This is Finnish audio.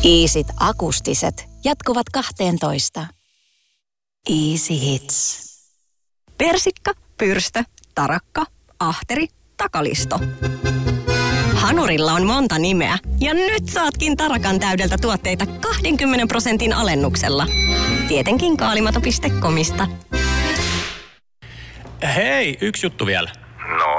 Iisit akustiset jatkuvat 12. Easy Hits. Persikka, pyrstö, tarakka, ahteri, takalisto. Hanurilla on monta nimeä ja nyt saatkin tarakan täydeltä tuotteita 20% alennuksella. Tietenkin kaalimato.comista. Hei, yksi juttu vielä. No?